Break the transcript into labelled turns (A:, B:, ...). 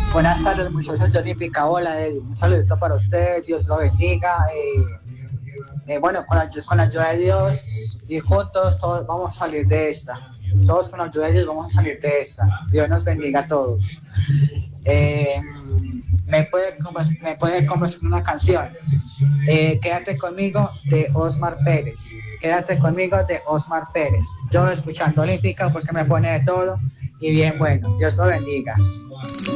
A: Buenas tardes, muchachos de Olímpica. Hola, Eddie. Un saludito para usted. Dios lo bendiga. Bueno, con la ayuda de Dios y juntos todos vamos a salir de esta. Todos con la ayuda de Dios vamos a salir de esta. Dios nos bendiga a todos. Eh, me puede conversar una canción. Quédate conmigo de Osmar Pérez. Quédate conmigo de Osmar Pérez. Yo escuchando Olímpica porque me pone de todo y bien bueno. Dios lo bendiga.